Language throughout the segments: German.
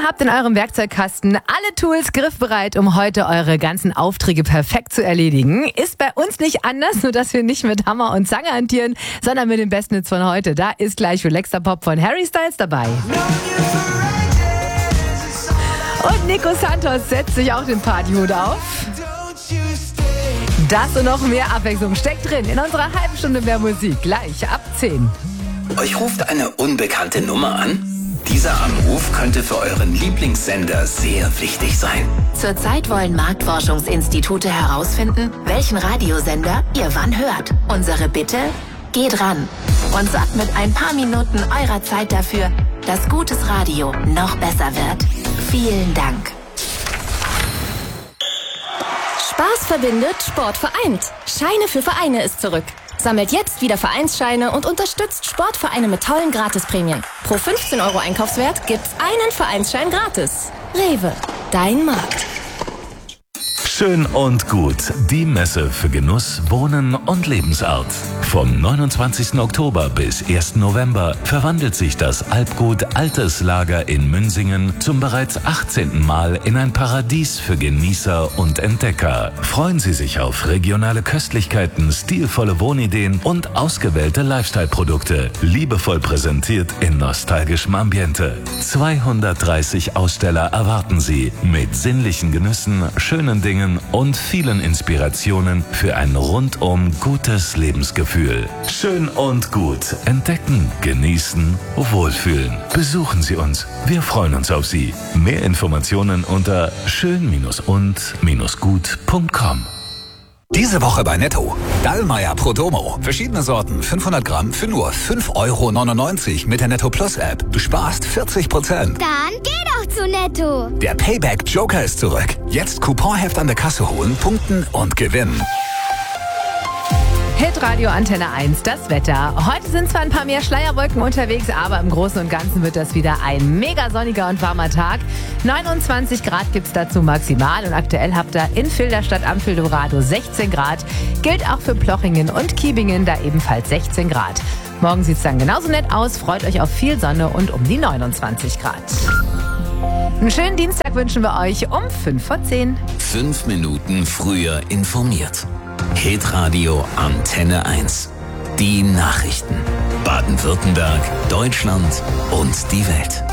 Ihr habt in eurem Werkzeugkasten alle Tools griffbereit, um heute eure ganzen Aufträge perfekt zu erledigen. Ist bei uns nicht anders, nur dass wir nicht mit Hammer und Zange hantieren, sondern mit dem besten Hits von heute. Da ist gleich Relaxer Pop von Harry Styles dabei. Und Nico Santos setzt sich auch den Partyhut auf. Das und noch mehr Abwechslung steckt drin in unserer halben Stunde mehr Musik. Gleich ab 10. Euch ruft eine unbekannte Nummer an? Dieser Anruf könnte für euren Lieblingssender sehr wichtig sein. Zurzeit wollen Marktforschungsinstitute herausfinden, welchen Radiosender ihr wann hört. Unsere Bitte? Geht ran und sorgt mit ein paar Minuten eurer Zeit dafür, dass gutes Radio noch besser wird. Vielen Dank. Spaß verbindet, Sport vereint. Scheine für Vereine ist zurück. Sammelt jetzt wieder Vereinsscheine und unterstützt Sportvereine mit tollen Gratisprämien. Pro 15 € Einkaufswert gibt's einen Vereinsschein gratis. Rewe, dein Markt. Schön und gut. Die Messe für Genuss, Wohnen und Lebensart. Vom 29. Oktober bis 1. November verwandelt sich das Alpgut Altes Lager in Münsingen zum bereits 18. Mal in ein Paradies für Genießer und Entdecker. Freuen Sie sich auf regionale Köstlichkeiten, stilvolle Wohnideen und ausgewählte Lifestyle-Produkte. Liebevoll präsentiert in nostalgischem Ambiente. 230 Aussteller erwarten Sie mit sinnlichen Genüssen, schönen Dingen und vielen Inspirationen für ein rundum gutes Lebensgefühl. Schön und gut. Entdecken, genießen, wohlfühlen. Besuchen Sie uns. Wir freuen uns auf Sie. Mehr Informationen unter schön-und-gut.com. Diese Woche bei Netto. Dallmayr Pro Domo. Verschiedene Sorten, 500 Gramm für nur 5,99 € mit der Netto Plus App. Du sparst 40%. Dann geh doch zu Netto. Der Payback Joker ist zurück. Jetzt Couponheft an der Kasse holen, punkten und gewinnen. Hitradio Antenne 1, das Wetter. Heute sind zwar ein paar mehr Schleierwolken unterwegs, aber im Großen und Ganzen wird das wieder ein mega sonniger und warmer Tag. 29 Grad gibt's dazu maximal und aktuell habt ihr in Filderstadt am Fildorado 16 Grad. Gilt auch für Plochingen und Kiebingen, da ebenfalls 16 Grad. Morgen sieht's dann genauso nett aus, freut euch auf viel Sonne und um die 29 Grad. Einen schönen Dienstag wünschen wir euch um 5:10. 5 Minuten früher informiert. Hitradio Antenne 1. Die Nachrichten. Baden-Württemberg, Deutschland und die Welt.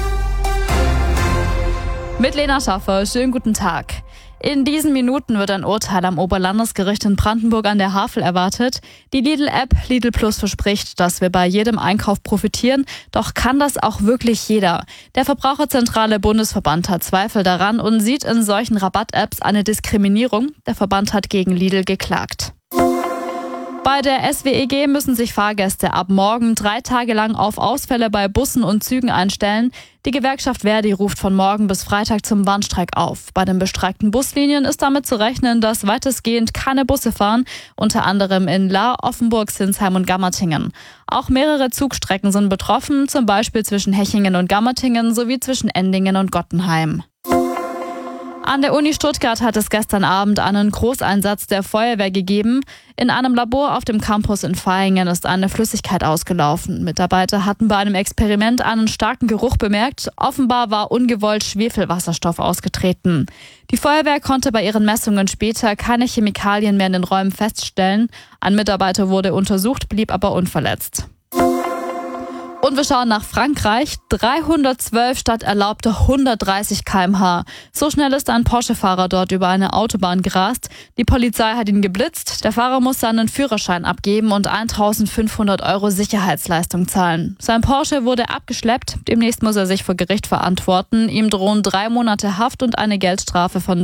Mit Lena Schaffer, schönen guten Tag. In diesen Minuten wird ein Urteil am Oberlandesgericht in Brandenburg an der Havel erwartet. Die Lidl-App Lidl Plus verspricht, dass wir bei jedem Einkauf profitieren. Doch kann das auch wirklich jeder? Der Verbraucherzentrale Bundesverband hat Zweifel daran und sieht in solchen Rabatt-Apps eine Diskriminierung. Der Verband hat gegen Lidl geklagt. Bei der SWEG müssen sich Fahrgäste ab morgen 3 Tage lang auf Ausfälle bei Bussen und Zügen einstellen. Die Gewerkschaft Verdi ruft von morgen bis Freitag zum Warnstreik auf. Bei den bestreikten Buslinien ist damit zu rechnen, dass weitestgehend keine Busse fahren, unter anderem in Lahr, Offenburg, Sinsheim und Gammertingen. Auch mehrere Zugstrecken sind betroffen, zum Beispiel zwischen Hechingen und Gammertingen sowie zwischen Endingen und Gottenheim. An der Uni Stuttgart hat es gestern Abend einen Großeinsatz der Feuerwehr gegeben. In einem Labor auf dem Campus in Vaihingen ist eine Flüssigkeit ausgelaufen. Mitarbeiter hatten bei einem Experiment einen starken Geruch bemerkt. Offenbar war ungewollt Schwefelwasserstoff ausgetreten. Die Feuerwehr konnte bei ihren Messungen später keine Chemikalien mehr in den Räumen feststellen. Ein Mitarbeiter wurde untersucht, blieb aber unverletzt. Und wir schauen nach Frankreich. 312 statt erlaubte 130 km/h. So schnell ist ein Porsche-Fahrer dort über eine Autobahn gerast. Die Polizei hat ihn geblitzt. Der Fahrer muss seinen Führerschein abgeben und 1.500 € Sicherheitsleistung zahlen. Sein Porsche wurde abgeschleppt. Demnächst muss er sich vor Gericht verantworten. Ihm drohen 3 Monate Haft und eine Geldstrafe von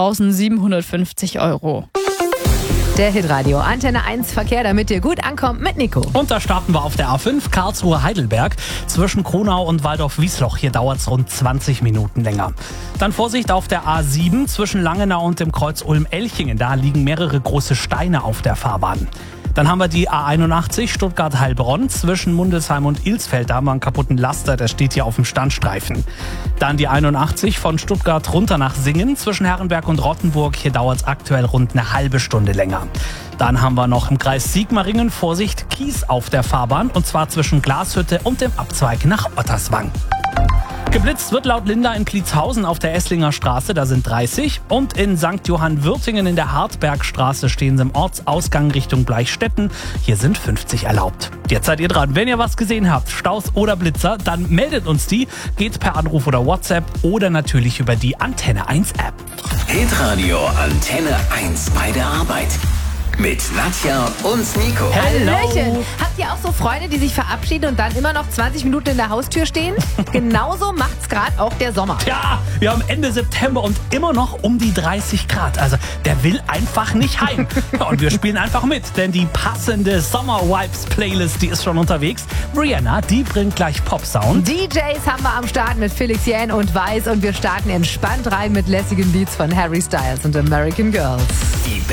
3.750 €. Der Hitradio Antenne 1 Verkehr, damit ihr gut ankommt mit Nico. Und da starten wir auf der A5 Karlsruhe-Heidelberg zwischen Kronau und Waldorf-Wiesloch. Hier dauert es rund 20 Minuten länger. Dann Vorsicht auf der A7 zwischen Langenau und dem Kreuz Ulm-Elchingen. Da liegen mehrere große Steine auf der Fahrbahn. Dann haben wir die A81 Stuttgart-Heilbronn zwischen Mundelsheim und Ilsfeld. Da haben wir einen kaputten Laster, der steht hier auf dem Standstreifen. Dann die 81 von Stuttgart runter nach Singen zwischen Herrenberg und Rottenburg. Hier dauert es aktuell rund eine halbe Stunde länger. Dann haben wir noch im Kreis Sigmaringen Vorsicht Kies auf der Fahrbahn und zwar zwischen Glashütte und dem Abzweig nach Otterswang. Geblitzt wird laut Linda in Klitzhausen auf der Esslinger Straße, da sind 30. Und in St. Johann-Würtingen in der Hartbergstraße stehen sie im Ortsausgang Richtung Bleichstätten. Hier sind 50 erlaubt. Jetzt seid ihr dran. Wenn ihr was gesehen habt, Staus oder Blitzer, dann meldet uns die. Geht per Anruf oder WhatsApp oder natürlich über die Antenne 1 App. Hitradio Antenne 1 bei der Arbeit. Mit Nadja und Nico. Hallöchen. Habt ihr auch so Freunde, die sich verabschieden und dann immer noch 20 Minuten in der Haustür stehen? Genauso macht's gerade auch der Sommer. Ja, wir haben Ende September und immer noch um die 30 Grad. Also der will einfach nicht heim. Und wir spielen einfach mit, denn die passende Summer-Vibes-Playlist, die ist schon unterwegs. Rihanna, die bringt gleich Pop-Sound. DJs haben wir am Start mit Felix Jähn und Weiß und wir starten entspannt rein mit lässigen Beats von Harry Styles und American Girls. Die